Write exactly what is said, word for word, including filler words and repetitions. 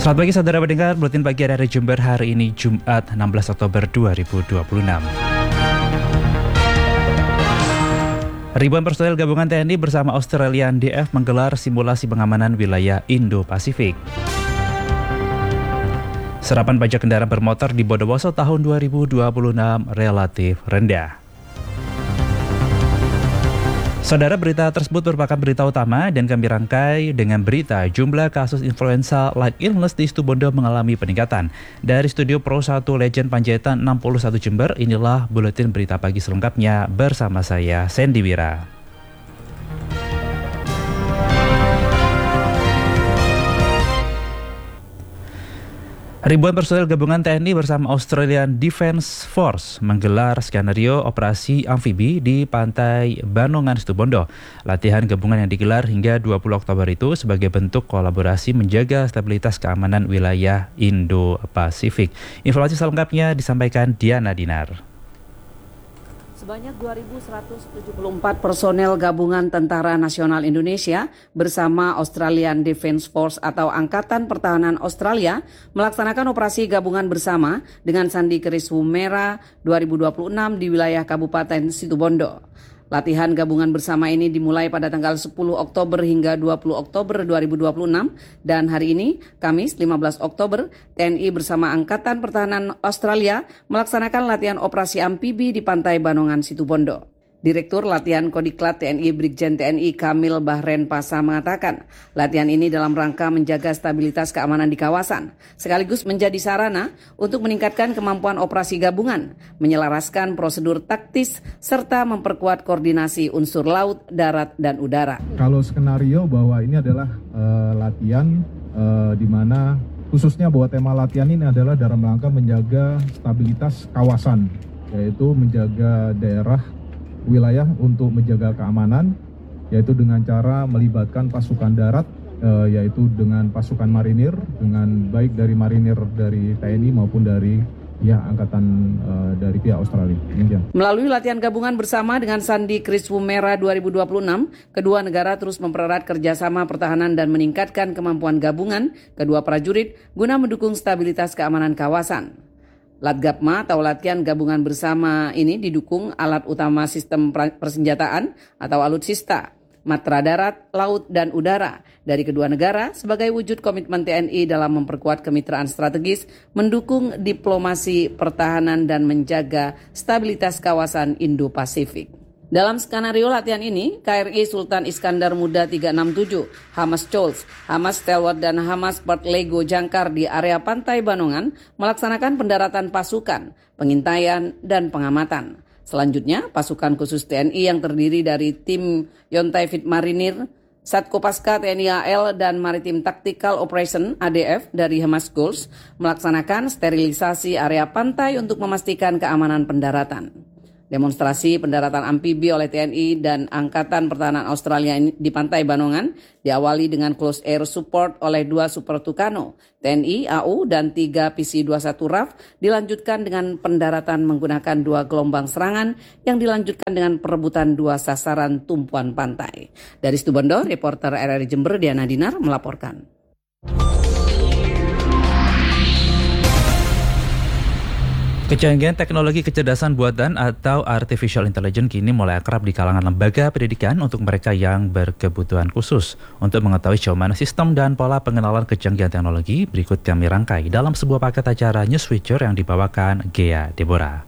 Selamat pagi saudara pendengar, Buletin Pagi R R I Jember hari ini Jumat enam belas Oktober dua ribu dua puluh enam. Ribuan personel gabungan T N I bersama Australian D F menggelar simulasi pengamanan wilayah Indo-Pasifik. Serapan pajak kendaraan bermotor di Bondowoso tahun dua ribu dua puluh enam relatif rendah. Saudara, berita tersebut merupakan berita utama dan kami rangkai dengan berita jumlah kasus influenza like illness di Situbondo mengalami peningkatan. Dari studio Pro satu Legend Panjaitan enam puluh satu Jember, inilah buletin berita pagi selengkapnya bersama saya Sandy Wira. Ribuan personel gabungan T N I bersama Australian Defence Force menggelar skenario operasi amfibi di pantai Banongan Situbondo. Latihan gabungan yang digelar hingga dua puluh Oktober itu sebagai bentuk kolaborasi menjaga stabilitas keamanan wilayah Indo-Pasifik. Informasi selengkapnya disampaikan Diana Dinar. Sebanyak dua ribu seratus tujuh puluh empat personel gabungan Tentara Nasional Indonesia bersama Australian Defence Force atau Angkatan Pertahanan Australia melaksanakan operasi gabungan bersama dengan Sandi Keris Wumera dua ribu dua puluh enam di wilayah Kabupaten Situbondo. Latihan gabungan bersama ini dimulai pada tanggal sepuluh Oktober hingga dua puluh Oktober dua ribu dua puluh enam dan hari ini, Kamis lima belas Oktober, T N I bersama Angkatan Pertahanan Australia melaksanakan latihan operasi amfibi di pantai Banongan Situbondo. Direktur Latihan Kodiklat T N I Brigjen T N I Kamil Bahren Pasa mengatakan, latihan ini dalam rangka menjaga stabilitas keamanan di kawasan, sekaligus menjadi sarana untuk meningkatkan kemampuan operasi gabungan, menyelaraskan prosedur taktis, serta memperkuat koordinasi unsur laut, darat, dan udara. Kalau skenario bahwa ini adalah uh, latihan uh, di mana khususnya bahwa tema latihan ini adalah dalam rangka menjaga stabilitas kawasan, yaitu menjaga daerah wilayah untuk menjaga keamanan, yaitu dengan cara melibatkan pasukan darat, e, yaitu dengan pasukan marinir, dengan baik dari marinir dari T N I maupun dari ya angkatan e, dari pihak Australia. Demikian. Melalui latihan gabungan bersama dengan Sandi Keris Wumera dua ribu dua puluh enam, kedua negara terus mempererat kerjasama pertahanan dan meningkatkan kemampuan gabungan kedua prajurit guna mendukung stabilitas keamanan kawasan. Latgabma atau latihan gabungan bersama ini didukung alat utama sistem persenjataan atau alutsista, matra darat, laut, dan udara dari kedua negara sebagai wujud komitmen T N I dalam memperkuat kemitraan strategis, mendukung diplomasi pertahanan, dan menjaga stabilitas kawasan Indo-Pasifik. Dalam skenario latihan ini, K R I Sultan Iskandar Muda tiga enam tujuh, Hamas Chols, Hamas Stelwart, dan Hamas Port Lego Jangkar di area pantai Banongan melaksanakan pendaratan pasukan, pengintaian, dan pengamatan. Selanjutnya, pasukan khusus T N I yang terdiri dari tim Yontai Fit Marinir, Satkopaska T N I A L, dan Maritim Tactical Operation A D F dari Hamas Goals melaksanakan sterilisasi area pantai untuk memastikan keamanan pendaratan. Demonstrasi pendaratan amfibi oleh T N I dan Angkatan Pertahanan Australia di pantai Banongan diawali dengan close air support oleh dua Super Tucano, T N I, A U, dan tiga P C dua puluh satu R A F, dilanjutkan dengan pendaratan menggunakan dua gelombang serangan yang dilanjutkan dengan perebutan dua sasaran tumpuan pantai. Dari Situbondo, reporter R R I Jember Diana Dinar melaporkan. Kecanggihan teknologi kecerdasan buatan atau artificial intelligence kini mulai akrab di kalangan lembaga pendidikan untuk mereka yang berkebutuhan khusus. Untuk mengetahui sejauh mana sistem dan pola pengenalan kecanggihan teknologi, berikut kami rangkai dalam sebuah paket acara News Feature yang dibawakan Gea Deborah.